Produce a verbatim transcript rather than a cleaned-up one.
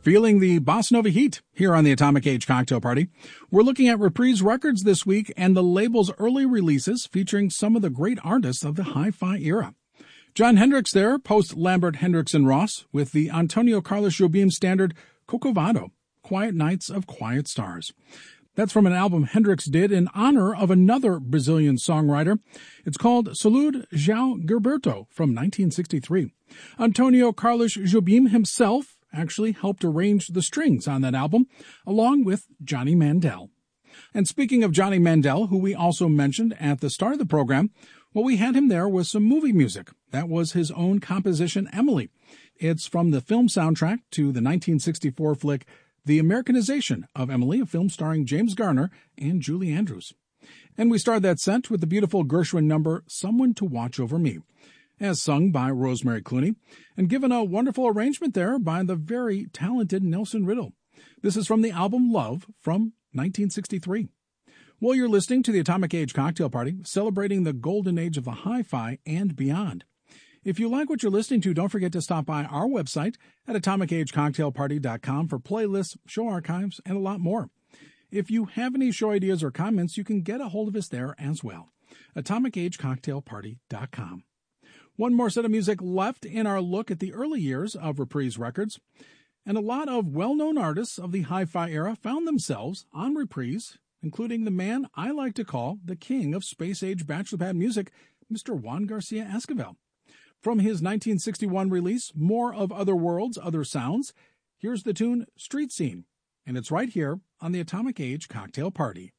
Feeling the Bossa Nova heat here on the Atomic Age Cocktail Party. We're looking at Reprise Records this week and the label's early releases featuring some of the great artists of the hi-fi era. Jon Hendricks there, post Lambert Hendricks and Ross, with the Antonio Carlos Jobim standard Corcovado, Quiet Nights of Quiet Stars. That's from an album Hendricks did in honor of another Brazilian songwriter. It's called Saúde João Gilberto from nineteen sixty-three. Antonio Carlos Jobim himself actually helped arrange the strings on that album, along with Johnny Mandel. And speaking of Johnny Mandel, who we also mentioned at the start of the program, well, we had him there with some movie music. That was his own composition, Emily. It's from the film soundtrack to the nineteen sixty-four flick, The Americanization of Emily, a film starring James Garner and Julie Andrews. And we started that set with the beautiful Gershwin number, Someone to Watch Over Me, as sung by Rosemary Clooney, and given a wonderful arrangement there by the very talented Nelson Riddle. This is from the album Love from nineteen sixty-three. Well, you're listening to the Atomic Age Cocktail Party, celebrating the golden age of the hi-fi and beyond. If you like what you're listening to, don't forget to stop by our website at atomic age cocktail party dot com for playlists, show archives, and a lot more. If you have any show ideas or comments, you can get a hold of us there as well. atomic age cocktail party dot com. One more set of music left in our look at the early years of Reprise Records, and a lot of well-known artists of the hi-fi era found themselves on Reprise, including the man I like to call the king of space-age bachelor pad music, Mister Juan Garcia Esquivel. From his nineteen sixty-one release, More of Other Worlds, Other Sounds, here's the tune Street Scene, and it's right here on the Atomic Age Cocktail Party.